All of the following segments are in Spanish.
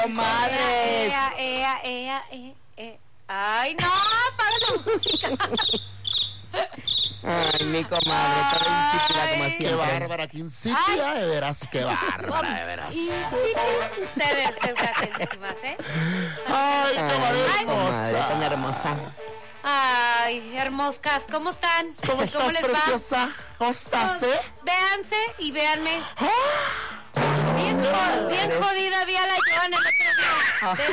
Comadres. Ay, no, para la música. Ay, mi comadre, toda insípida como Qué siempre. bárbara, qué insípida, de veras, qué bárbara, de veras. Y sí, ustedes se gracias, ¿eh? Ay, comadre Ay, comadre, tan hermosa. hermosa. Ay, hermoscas, ¿cómo están? ¿Cómo estás, les va? preciosa? ¿Cómo estás, Véanse y véanme. Bien jodida vi a la Joana el otro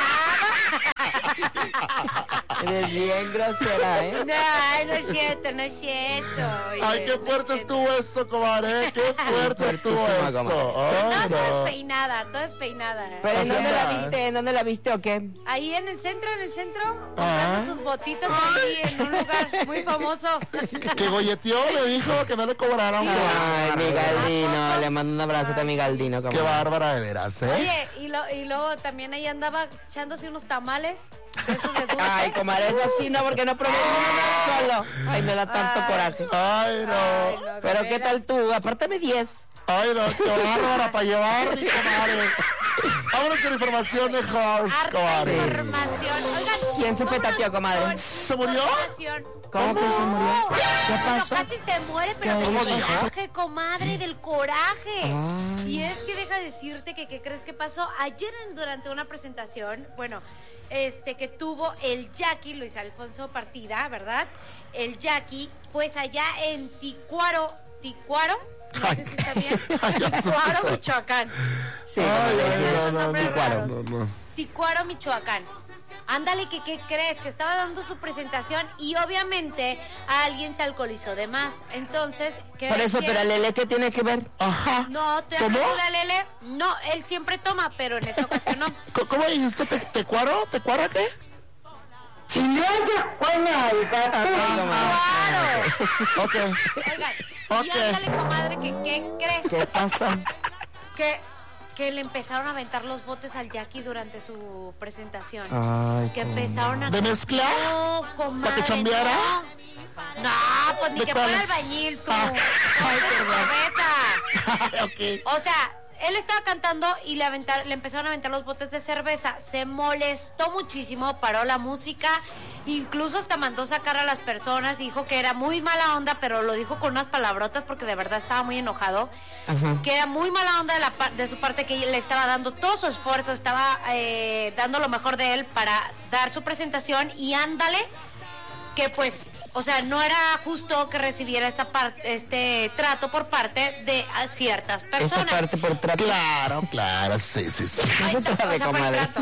día. Despeinada. Eres bien grosera, ¿eh? Ay, no es cierto, no es cierto. Oye, Ay, qué no fuerte es cierto. estuvo eso, comadre. Qué fuerte estuvo fuertísima, eso. comadre. Ay, No, toda no. despeinada, toda despeinada. Pero ¿en dónde la Así viste? ¿En dónde la viste o qué? Ahí en el centro, comprando sus botitas ahí en un lugar muy famoso. Que golleteó, le dijo que no le cobraron. Qué Ay, mi bárbara. Galdino, le mando un abrazo a mi Galdino, Qué comadre. bárbara, de veras, ¿eh? Oye, y luego también ahí andaba echándose unos tamales de esos de dulce. Ay, comadre, es así, no, porque no probé ni uno solo. Ay, me da tanto Ay. coraje. Ay, no. Ay, no, de Pero ¿qué veras. tal tú? Apártame 10. Ay, no, qué bárbara para llevar, mi comadre. Vámonos con información de Horse, Harta comadre. información. Oigan, ¿Quién se vámonos petateó, comadre? con ¿Se murió? información. ¿Cómo que se murió? ¿Qué Bueno, pasó? casi se muere, pero ¿Cómo del dijo? coraje, comadre, del coraje. Ay. Y es que deja decirte que, ¿qué crees que pasó? Ayer durante una presentación, bueno, que tuvo el Jackie, Luis Alfonso Partida, ¿verdad? El Jackie, pues allá en Ticuaro, no sé si está bien, Ticuaro, Michoacán. Sí, Ay, comadre, ay, sí es. no, no, no, Ticuaro. no. Ticuaro, Michoacán. Ándale, que ¿qué crees? Que estaba dando su presentación y obviamente a alguien se alcoholizó de más. Entonces, ¿qué Por eso, hicieron? pero Lele, ¿qué tiene que ver? Ajá. No, te ¿Cómo? hablo de Lele. No, él siempre toma, pero en esta ocasión no. ¿Cómo dijiste? ¿Tecuaro? ¿Tecuara qué? Si no ella pone al gato. ¡Claro! Ok. Oigan, Ok. y ándale, comadre, que ¿qué crees? ¿Qué pasó? Que le empezaron a aventar los botes al Jackie durante su presentación. Ay, Que empezaron a... ¿De mezclar? No, comadre, ¿Para que chambeara? No, no, pues ni ¿De que fuera cuáles? albañil, tú. Ah, ay, Cerveza. Ok. O sea, él estaba cantando y le empezaron a aventar los botes de cerveza. Se molestó muchísimo, paró la música, incluso hasta mandó sacar a las personas, dijo que era muy mala onda, pero lo dijo con unas palabrotas porque de verdad estaba muy enojado. Ajá. Que era muy mala onda de su parte, que le estaba dando todo su esfuerzo, estaba dando lo mejor de él para dar su presentación y ándale, que pues... O sea, no era justo que recibiera este trato por parte de ciertas Esta personas. parte por trato. Claro, sí. No se trata de O sea, por comadre. trato.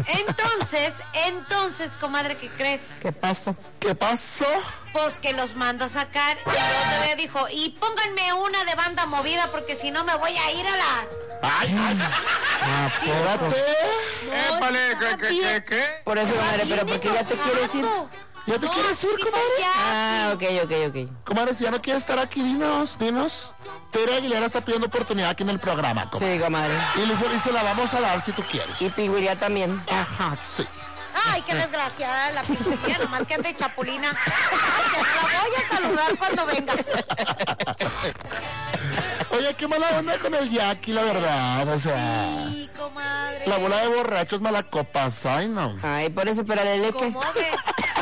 Entonces, comadre, ¿qué crees? ¿Qué pasó? ¿Qué pasó? Pues que los manda a sacar y luego todavía dijo, y pónganme una de banda movida porque si no me voy a ir a la... Ay, espérate. No, Épale, estaba bien- ¿qué? Por eso, comadre, pero bien porque ya te quieres ir. enojado. ¿Ya te No, quieres ir, dijo comadre? ya. Ah, ok. Comadre, si ya no quieres estar aquí, dinos. Tere Aguilera está pidiendo oportunidad aquí en el programa, comadre. Sí, comadre. Y se la vamos a dar si tú quieres. Y Piguiría también. Ajá, sí. Ay, qué desgraciada la pinche, nomás que ande de chapulina. Ay, que me la voy a saludar cuando venga. Oye, qué mala onda con el Jackie, la verdad. O sea, Sí, comadre. la bola de borrachos malacopas. Ay, no. Ay, por eso, pero Lele, ¿qué? ¿Cómo ves?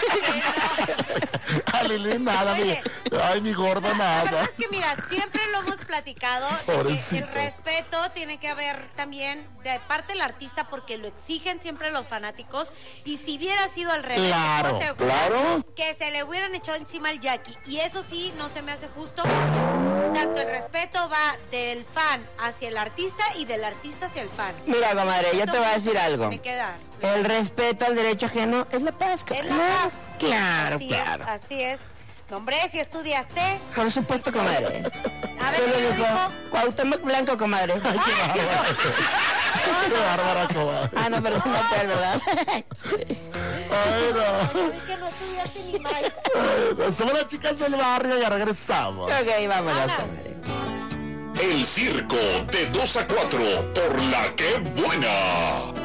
A Lili nada, Oye. ay, mi gordo La verdad nada. es que mira, siempre lo hemos platicado de que Pobrecito. el respeto tiene que haber también de parte del artista porque lo exigen siempre los fanáticos y si hubiera sido al revés, Claro, ¿cómo te- claro. que se le hubieran echado encima al Jackie y eso sí no se me hace justo. Tanto el respeto va del fan hacia el artista y del artista hacia el fan. Mira, comadre, yo te voy a decir algo. Tiene que dar. El respeto al derecho ajeno es la paz, Es la comadre. paz. Claro, Así claro. es, así es. No, hombre, si estudiaste. Por supuesto, comadre. A ver, Solo ¿qué dijo dijo? Cuauhtémoc Blanco, comadre. Qué bárbara, comadre. Ah, no, perdón, no, pero ¿verdad? Ay, no. Yo vi que no estudiaste ni mal. Ay, no. Somos las chicas del barrio y ya regresamos. Ok, vámonos, comadre. El circo de 2 a 4 por La Que Buena.